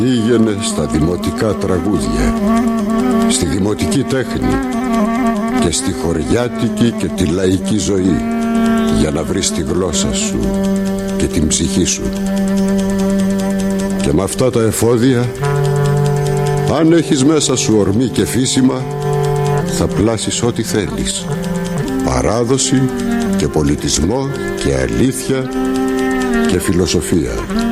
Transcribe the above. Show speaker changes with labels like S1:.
S1: Πήγαινε στα δημοτικά τραγούδια, στη δημοτική τέχνη και στη χωριάτικη και τη λαϊκή ζωή, για να βρεις τη γλώσσα σου και την ψυχή σου. Και με αυτά τα εφόδια, αν έχεις μέσα σου ορμή και φύσιμα, θα πλάσεις ό,τι θέλεις. Παράδοση και πολιτισμό και αλήθεια και φιλοσοφία.